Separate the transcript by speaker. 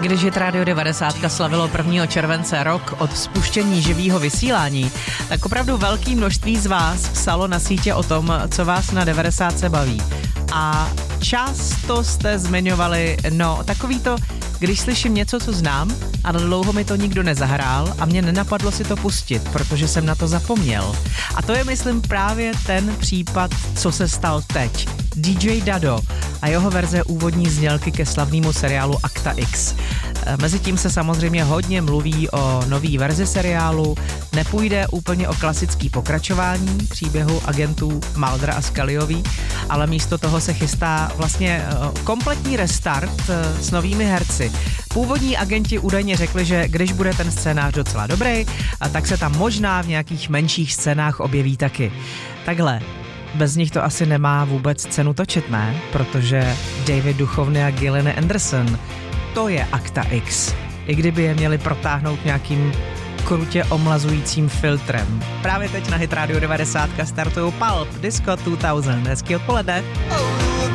Speaker 1: Když Hit Radio 90 slavilo 1. července rok od spuštění živého vysílání, tak opravdu velké množství z vás psalo na sítě o tom, co vás na 90 baví. A často jste zmiňovali, takový to, když slyším něco, co znám, ale dlouho mi to nikdo nezahrál a mě nenapadlo si to pustit, protože jsem na to zapomněl. A to je, myslím, právě ten případ, co se stal teď. DJ Dado a jeho verze úvodní znělky ke slavnému seriálu Akta X. Mezitím se samozřejmě hodně mluví o nový verzi seriálu, nepůjde úplně o klasický pokračování příběhu agentů Muldera a Scullyový, ale místo toho se chystá vlastně kompletní restart s novými herci. Původní agenti údajně řekli, že když bude ten scénář docela dobrý, tak se tam možná v nějakých menších scénách objeví taky. Takhle. Bez nich to asi nemá vůbec cenu točit, ne? Protože David Duchovny a Gillian Anderson, to je Akta X. I kdyby je měli protáhnout nějakým krutě omlazujícím filtrem. Právě teď na Hit Radio 90 startují Pulp Disco 2000. Hezký odpoledne.